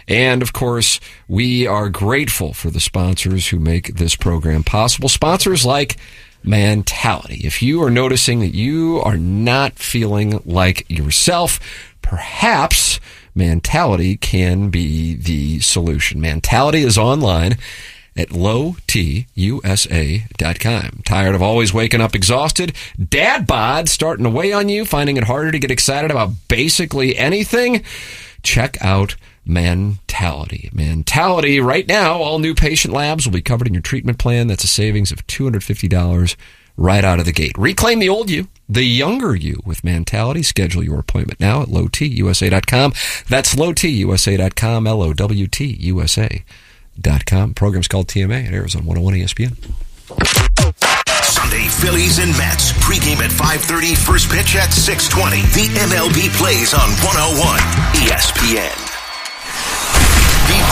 And, of course, we are grateful for the sponsors who make this program possible. Sponsors like Mentality. If you are noticing that you are not feeling like yourself, perhaps Mentality can be the solution. Mentality is online at lowtusa.com. Tired of always waking up exhausted? Dad bod starting to weigh on you? Finding it harder to get excited about basically anything? Check out Mentality. Mentality, right now, all new patient labs will be covered in your treatment plan. That's a savings of $250 right out of the gate. Reclaim the old you, the younger you with Mentality. Schedule your appointment now at lowtusa.com. That's lowtusa.com, lowtusa.com. Program's called TMA. It airs on 101 ESPN. Sunday, Phillies and Mets. Pregame at 5:30, first pitch at 6:20. The MLB plays on 101 ESPN.